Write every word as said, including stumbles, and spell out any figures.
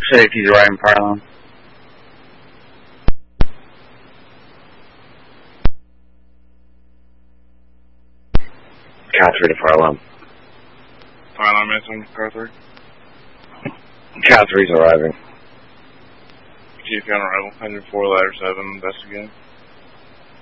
Safety's arriving, fire alarm. Cat three to fire alarm. Fire alarm answering, car three. Cat three's arriving. Chief on arrival, one oh four ladder seven, investigating.